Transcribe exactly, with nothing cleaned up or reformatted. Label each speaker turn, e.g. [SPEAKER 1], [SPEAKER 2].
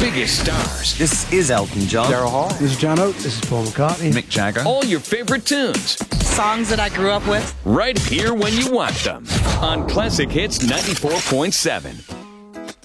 [SPEAKER 1] biggest stars.
[SPEAKER 2] This is Elton John.
[SPEAKER 3] Daryl Hall.
[SPEAKER 4] This is John Oates. This is Paul McCartney.
[SPEAKER 2] Mick Jagger.
[SPEAKER 1] All your favorite tunes.
[SPEAKER 5] Songs that I grew up with.
[SPEAKER 1] Right here when you want them. On Classic Hits ninety-four point seven.